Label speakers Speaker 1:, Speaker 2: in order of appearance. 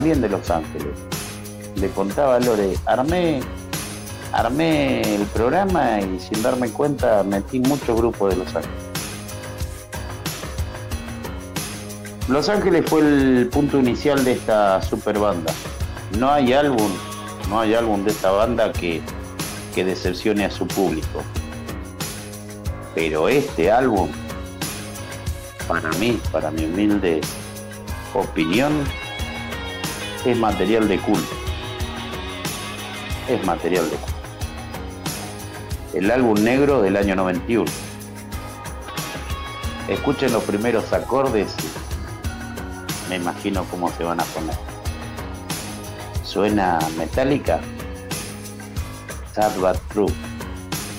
Speaker 1: también de Los Ángeles. Le contaba a Lore, armé el programa y sin darme cuenta metí muchos grupos de Los Ángeles. Los Ángeles fue el punto inicial de esta super banda. No hay álbum, no hay álbum de esta banda que decepcione a su público. Pero este álbum, para mi humilde opinión, es material de culto. Es material de culto. El álbum negro del año 91. Escuchen los primeros acordes y me imagino cómo se van a poner. Suena Metallica, Sad But True.